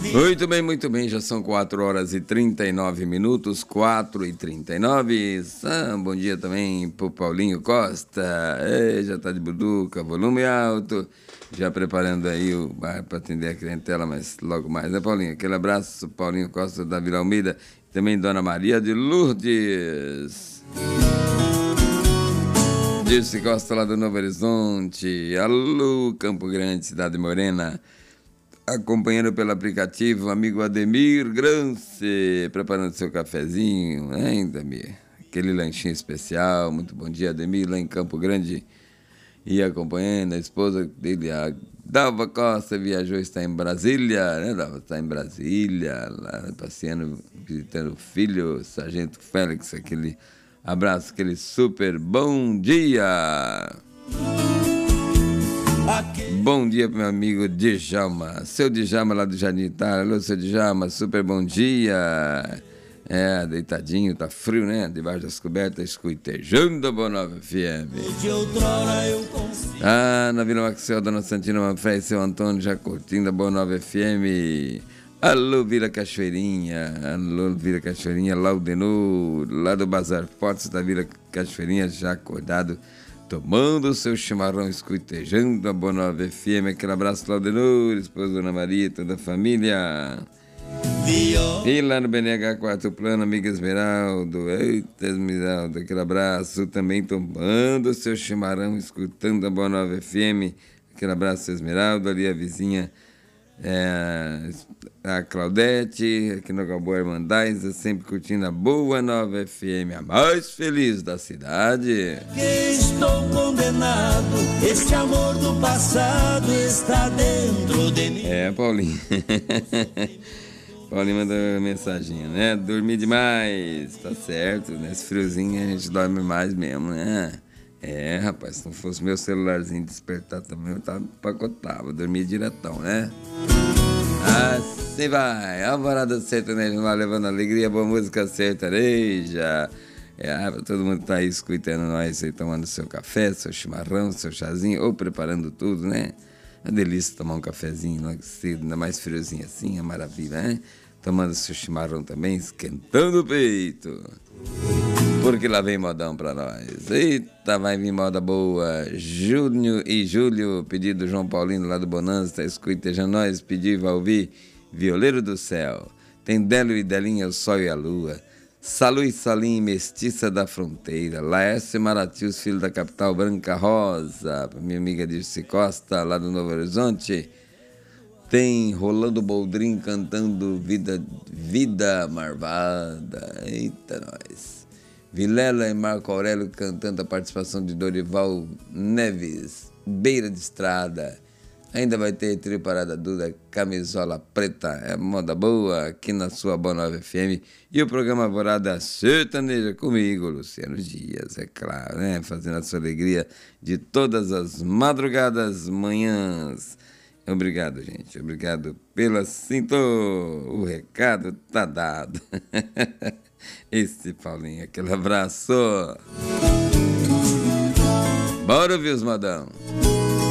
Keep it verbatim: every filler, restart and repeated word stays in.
Muito bem, muito bem, já são quatro horas e trinta e nove minutos, quatro e trinta e nove. Ah, bom dia também pro Paulinho Costa. Ei, já tá de buduca, volume alto, já preparando aí o bar para atender a clientela, mas logo mais, né, Paulinho? Aquele abraço, Paulinho Costa da Vila Almeida, também Dona Maria de Lourdes. Dirce Costa lá do Novo Horizonte. Alô, Campo Grande, Cidade Morena. Acompanhando pelo aplicativo, amigo Ademir Grance, preparando seu cafezinho, hein, Ademir? Aquele lanchinho especial, muito bom dia, Ademir, lá em Campo Grande. E acompanhando a esposa dele, a Dalva Costa, viajou, está em Brasília, né, Dalva? Está em Brasília, lá passeando, visitando o filho, Sargento Félix, aquele abraço, aquele super bom dia! Bom dia pro meu amigo Djalma, seu Djalma lá do Jardim Itália. Alô, seu Djalma, super bom dia. É, deitadinho, tá frio, né? Debaixo das cobertas, escutejando a Boa Nova F M. Ah, na Vila Maxwell, Dona Santina Manfré e seu Antônio já curtindo a Boa Nova F M. Alô, Vila Cachoeirinha, alô, Vila Cachoeirinha, Laudenor, lá do Bazar Fortes da Vila Cachoeirinha, já acordado, tomando o seu chimarrão, escutejando a Boa Nova F M. Aquele abraço, Laudenor, esposa Dona Maria, toda a família. E lá no B N H Quarto Plano, amiga Esmeraldo, eita Esmeraldo, aquele abraço, também tomando o seu chimarrão, escutando a Boa Nova F M. Aquele abraço, Esmeraldo, ali a vizinha, é, a Claudete, aqui no Galboa Irmandais, sempre curtindo a Boa Nova F M, a mais feliz da cidade. Que estou condenado, esse amor do passado está dentro de mim. É, Paulinho. Paulinho mandou uma mensaginha, né? Dormi demais, tá certo, nesse friozinho a gente dorme mais mesmo, né? É, rapaz, se não fosse meu celularzinho despertar também, eu tava empacotava, dormia diretão, né? Assim vai, Alvorada Sertaneja lá levando alegria, boa música sertaneja. É, todo mundo tá aí escutando nós aí, tomando seu café, seu chimarrão, seu chazinho, ou preparando tudo, né? Uma delícia tomar um cafezinho logo cedo, ainda mais friozinho assim, é maravilha, né? Tomando seu chimarrão também, esquentando o peito. Porque lá vem modão pra nós. Eita, vai vir moda boa. Júnior e Júlio, pedido João Paulino lá do Bonança, tá escutejando nós, pediu, vai ouvir Violeiro do Céu. Tem Délio e Delinha, o Sol e a Lua. Salu e Salim, Mestiça da Fronteira. Laércio e Maratius, filho da capital, Branca Rosa. Pra minha amiga Dirce Costa, lá do Novo Horizonte. Tem Rolando Boldrin cantando Vida, Vida Marvada. Eita, nós. Vilela e Marco Aurélio cantando a participação de Dorival Neves. Beira de Estrada. Ainda vai ter trio Parada Duda, Camisola Preta, é moda boa, aqui na sua Boa Nova F M. E o programa Alvorada Sertaneja comigo, Luciano Dias, é claro, né? Fazendo a sua alegria de todas as madrugadas, manhãs. Obrigado, gente, obrigado pela sintonia. O recado tá dado. Esse Paulinho, aquele abraço. Bora ouvir os modão.